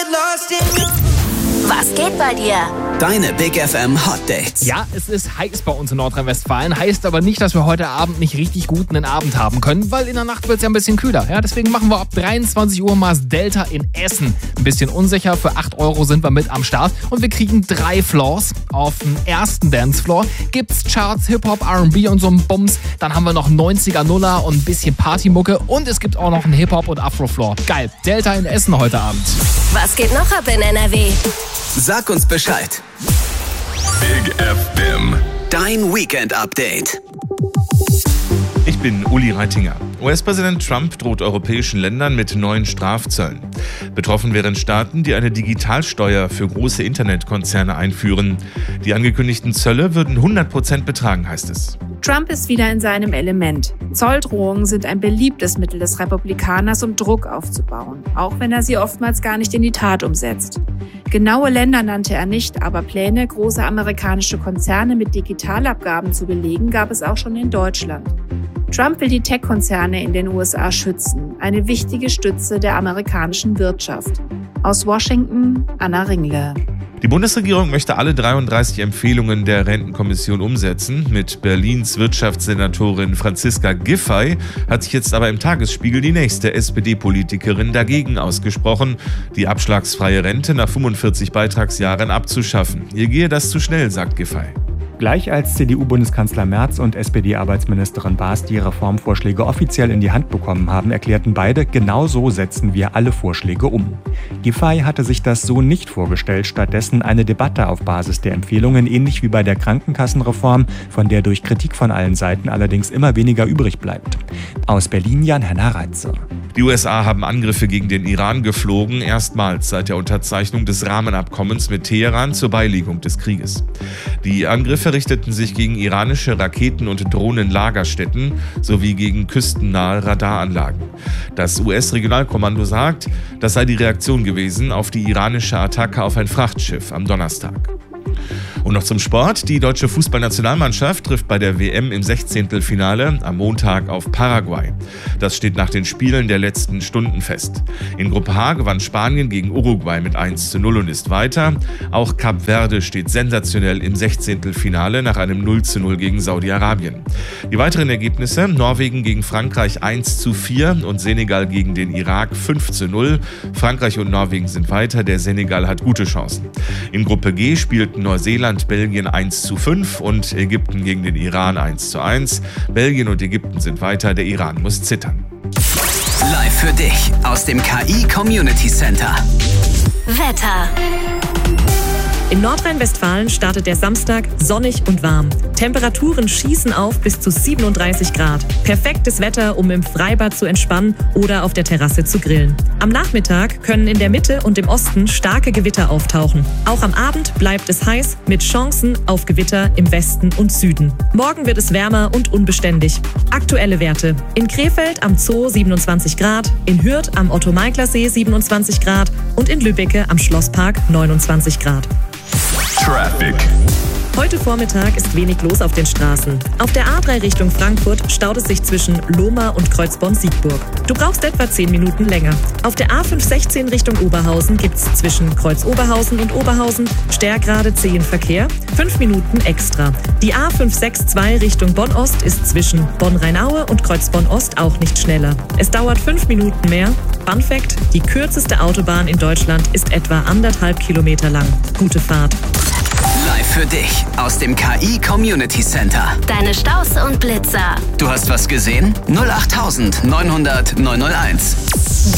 Was geht bei dir? Deine Big FM Hot Dates. Ja, es ist heiß bei uns in Nordrhein-Westfalen. Heißt aber nicht, dass wir heute Abend nicht richtig guten Abend haben können, weil in der Nacht wird es ja ein bisschen kühler. Ja, deswegen machen wir ab 23 Uhr Mars Delta in Essen. Ein bisschen unsicher, für 8 € sind wir mit am Start und wir kriegen 3 Floors. Auf dem ersten Dancefloor gibt's Charts, Hip-Hop, R&B und so ein Bums. Dann haben wir noch 90er, Nuller und ein bisschen Partymucke und es gibt auch noch einen Hip-Hop und Afro-Floor. Geil, Delta in Essen heute Abend. Was geht noch ab in NRW? Sag uns Bescheid. Big FM. Dein Weekend-Update. Ich bin Uli Reitinger. US-Präsident Trump droht europäischen Ländern mit neuen Strafzöllen. Betroffen wären Staaten, die eine Digitalsteuer für große Internetkonzerne einführen. Die angekündigten Zölle würden 100% betragen, heißt es. Trump ist wieder in seinem Element. Zolldrohungen sind ein beliebtes Mittel des Republikaners, um Druck aufzubauen, auch wenn er sie oftmals gar nicht in die Tat umsetzt. Genaue Länder nannte er nicht, aber Pläne, große amerikanische Konzerne mit Digitalabgaben zu belegen, gab es auch schon in Deutschland. Trump will die Tech-Konzerne in den USA schützen, eine wichtige Stütze der amerikanischen Wirtschaft. Aus Washington, Anna Ringle. Die Bundesregierung möchte alle 33 Empfehlungen der Rentenkommission umsetzen. Mit Berlins Wirtschaftssenatorin Franziska Giffey hat sich jetzt aber im Tagesspiegel die nächste SPD-Politikerin dagegen ausgesprochen, die abschlagsfreie Rente nach 45 Beitragsjahren abzuschaffen. Ihr gehe das zu schnell, sagt Giffey. Gleich als CDU-Bundeskanzler Merz und SPD-Arbeitsministerin Baas die Reformvorschläge offiziell in die Hand bekommen haben, erklärten beide, genau so setzen wir alle Vorschläge um. Giffey hatte sich das so nicht vorgestellt, stattdessen eine Debatte auf Basis der Empfehlungen, ähnlich wie bei der Krankenkassenreform, von der durch Kritik von allen Seiten allerdings immer weniger übrig bleibt. Aus Berlin Jan-Henner Reitze. Die USA haben Angriffe gegen den Iran geflogen, erstmals seit der Unterzeichnung des Rahmenabkommens mit Teheran zur Beilegung des Krieges. Die Angriffe richteten sich gegen iranische Raketen- und Drohnenlagerstätten sowie gegen küstennahe Radaranlagen. Das US-Regionalkommando sagt, das sei die Reaktion gewesen auf die iranische Attacke auf ein Frachtschiff am Donnerstag. Und noch zum Sport. Die deutsche Fußballnationalmannschaft trifft bei der WM im 16. am Montag auf Paraguay. Das steht nach den Spielen der letzten Stunden fest. In Gruppe H gewann Spanien gegen Uruguay mit 1:0 und ist weiter. Auch Kap Verde steht sensationell im 16. nach einem 0:0 gegen Saudi-Arabien. Die weiteren Ergebnisse: Norwegen gegen Frankreich 1:4 und Senegal gegen den Irak 5:0. Frankreich und Norwegen sind weiter, der Senegal hat gute Chancen. In Gruppe G spielten Neuseeland Belgien 1:5 und Ägypten gegen den Iran 1:1. Belgien und Ägypten sind weiter, der Iran muss zittern. Live für dich aus dem KI Community Center. Wetter. In Nordrhein-Westfalen startet der Samstag sonnig und warm. Temperaturen schießen auf bis zu 37 Grad. Perfektes Wetter, um im Freibad zu entspannen oder auf der Terrasse zu grillen. Am Nachmittag können in der Mitte und im Osten starke Gewitter auftauchen. Auch am Abend bleibt es heiß mit Chancen auf Gewitter im Westen und Süden. Morgen wird es wärmer und unbeständig. Aktuelle Werte: in Krefeld am Zoo 27 Grad, in Hürth am Otto-Meikler-See 27 Grad und in Lübbecke am Schlosspark 29 Grad. Traffic. Heute Vormittag ist wenig los auf den Straßen. Auf der A3 Richtung Frankfurt staut es sich zwischen Lohmar und Kreuzborn-Siegburg. Du brauchst etwa 10 Minuten länger. Auf der A516 Richtung Oberhausen gibt's zwischen Kreuz Oberhausen und Oberhausen stärkrade 10 Verkehr, 5 Minuten extra. Die A562 Richtung Bonn-Ost ist zwischen Bonn-Rheinaue und Kreuzborn-Ost auch nicht schneller. Es dauert 5 Minuten mehr. Fun Fact: die kürzeste Autobahn in Deutschland ist etwa 1,5 Kilometer lang. Gute Fahrt. Live für dich aus dem KI Community Center. Deine Staus und Blitzer. Du hast was gesehen? 08900 901.